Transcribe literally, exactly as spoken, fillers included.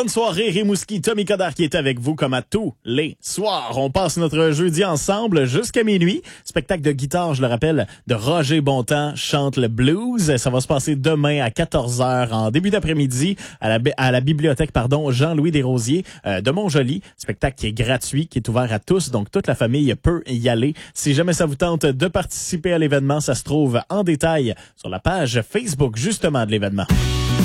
Bonne soirée, Rimouski. Tommy Codard qui est avec vous comme à tous les soirs. On passe notre jeudi ensemble jusqu'à minuit. Spectacle de guitare, je le rappelle, de Roger Bontemps chante le blues. Ça va se passer demain à quatorze heures en début d'après-midi à la, à la bibliothèque pardon Jean-Louis Desrosiers euh, de Montjoly. Spectacle qui est gratuit, qui est ouvert à tous, donc toute la famille peut y aller. Si jamais ça vous tente de participer à l'événement, ça se trouve en détail sur la page Facebook justement de l'événement.